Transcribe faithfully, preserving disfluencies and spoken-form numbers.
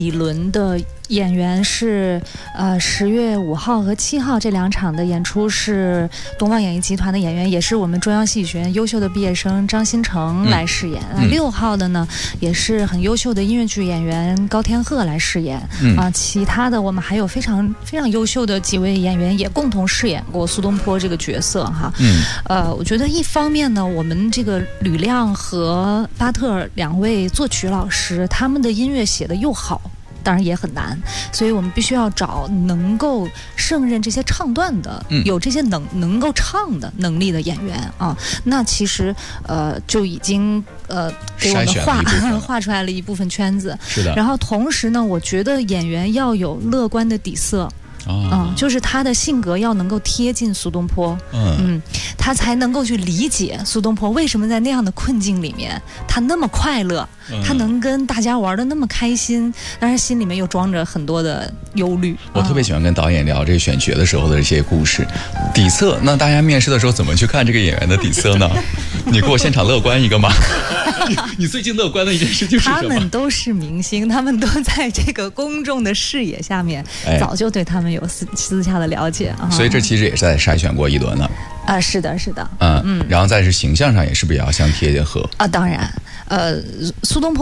一轮的演员是呃十月五号和七号这两场的演出是东方演艺集团的演员，也是我们中央戏剧学院优秀的毕业生张新成来饰演。嗯、六号的呢也是很优秀的音乐剧演员高天鹤来饰演。嗯、啊，其他的我们还有非常非常优秀的几位演员也共同饰演过苏东坡这个角色哈。嗯，呃，我觉得一方面呢，我们这个吕亮和巴特两位作曲老师，他们的音乐写得又好。当然也很难，所以我们必须要找能够胜任这些唱段的、嗯、有这些能能够唱的能力的演员啊。那其实呃就已经呃给我们画画出来了一部分圈子。 是的。 然后同时呢，我觉得演员要有乐观的底色。 哦、 嗯，就是他的性格要能够贴近苏东坡，嗯, 嗯，他才能够去理解苏东坡为什么在那样的困境里面，他那么快乐，嗯、他能跟大家玩得那么开心，但是心里面又装着很多的忧虑。 我特别喜欢跟导演聊这个选角的时候的这些故事，底色。那大家面试的时候怎么去看这个演员的底色呢？你给我现场乐观一个吗？你最近乐观的一件事情是什么？ 他们都是明星，他们都在这个公众的视野下面，哎、早就对他们有私私下的了解啊。 所以这其实也是在筛选过一轮了。 啊、呃，是的，是的， 嗯嗯，然后再是形象上也是比较相贴合啊。当然，呃，苏东坡。